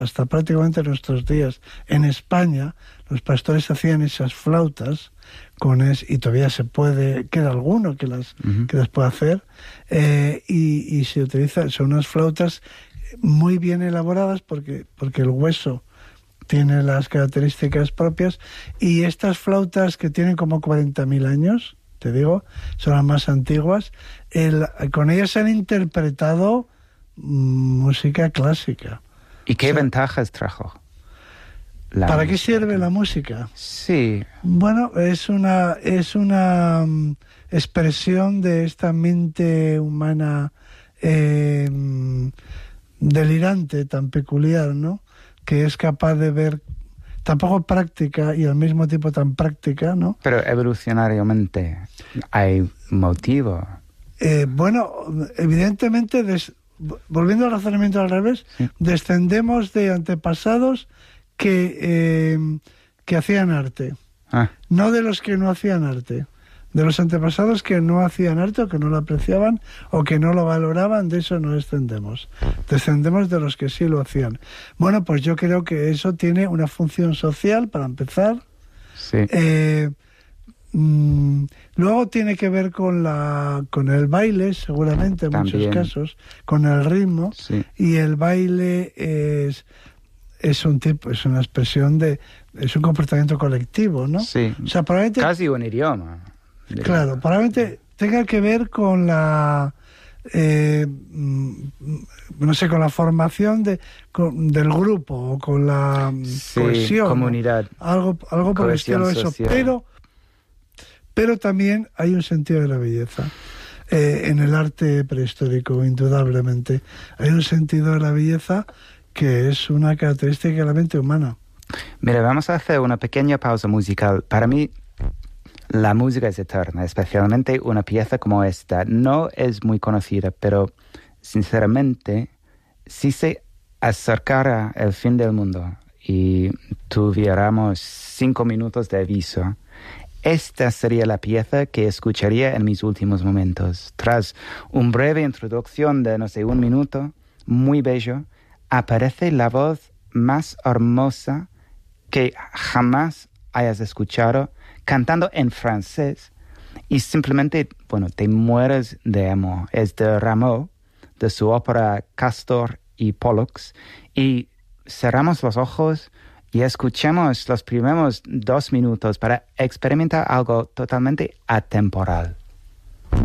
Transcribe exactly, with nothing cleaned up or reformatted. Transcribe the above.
hasta prácticamente nuestros días. En España, los pastores hacían esas flautas con es, y todavía se puede, queda alguno que las, uh-huh. que las puede hacer, eh, y, y se utiliza, son unas flautas muy bien elaboradas porque, porque el hueso tiene las características propias, y estas flautas que tienen como cuarenta mil años, te digo, son las más antiguas, el, con ellas se han interpretado música clásica. ¿Y qué o sea, ventajas trajo? ¿Para qué sirve la música? Sí. Bueno, es una, es una um, expresión de esta mente humana eh, delirante, tan peculiar, ¿no? Que es capaz de ver, tampoco práctica y al mismo tiempo tan práctica, ¿no? Pero evolucionariamente hay motivo. Eh, bueno, evidentemente, des, volviendo al razonamiento al revés, sí. descendemos de antepasados que, eh, que hacían arte, ah. no de los que no hacían arte, de los antepasados que no hacían arte o que no lo apreciaban o que no lo valoraban, de eso no descendemos. Descendemos de los que sí lo hacían. Bueno, pues yo creo que eso tiene una función social, para empezar. Sí. Eh, mmm, luego tiene que ver con la con el baile, seguramente, en También. muchos casos, con el ritmo. Sí. Y el baile es... es un tipo, es una expresión de, es un comportamiento colectivo, ¿no? Sí, o sea, probablemente, casi un idioma. Claro, probablemente tenga que ver con la, eh, no sé, con la formación de, con, del grupo, o con la sí, cohesión. comunidad. ¿No? Algo, algo por el estilo de eso. Pero, pero también hay un sentido de la belleza. Eh, en el arte prehistórico, indudablemente. Hay un sentido de la belleza que es una característica de la mente humana. Mira, vamos a hacer una pequeña pausa musical. Para mí, la música es eterna, especialmente una pieza como esta. No es muy conocida, pero sinceramente, si se acercara el fin del mundo y tuviéramos cinco minutos de aviso, esta sería la pieza que escucharía en mis últimos momentos. Tras una breve introducción de, no sé, un minuto, muy bello, aparece la voz más hermosa que jamás hayas escuchado, cantando en francés, y simplemente, bueno, te mueres de amor. Es de Rameau, de su ópera Castor y Pollux, y cerramos los ojos y escuchemos los primeros dos minutos para experimentar algo totalmente atemporal.